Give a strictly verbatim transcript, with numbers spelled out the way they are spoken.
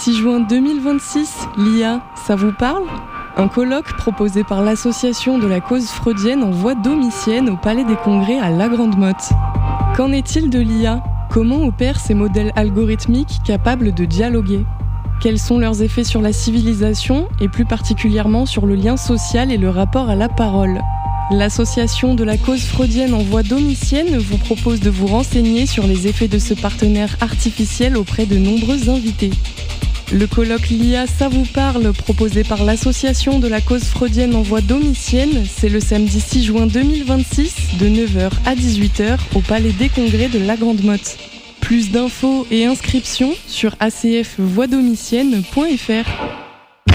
six juin deux mille vingt-six, l'I A, ça vous parle ? Un colloque proposé par l'association de la cause freudienne en voie domitienne au Palais des Congrès à La Grande-Motte. Qu'en est-il de l'I A ? Comment opèrent ces modèles algorithmiques capables de dialoguer ? Quels sont leurs effets sur la civilisation et plus particulièrement sur le lien social et le rapport à la parole ? L'association de la cause freudienne en voie domitienne vous propose de vous renseigner sur les effets de ce partenaire artificiel auprès de nombreux invités. Le colloque l'I A, ça vous parle, proposé par l'association de la cause freudienne en voie domitienne, c'est le samedi six juin deux mille vingt-six, de neuf heures à dix-huit heures, au Palais des Congrès de La Grande-Motte. Plus d'infos et inscriptions sur a c f voie domitienne point f r.